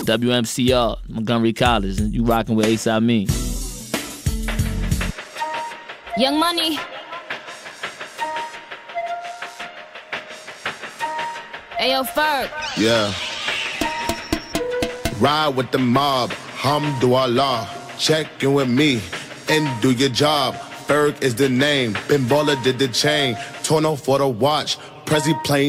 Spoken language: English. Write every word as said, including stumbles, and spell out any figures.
W M C R, Montgomery College, and you rocking with Ace Amin. Young Money. Ayo, Ferg. Yeah. Ride with the mob, Hamdulillah. Check in with me and do your job. Ferg is the name. Ben Baller did the chain. Torno for the watch. Prezi playing.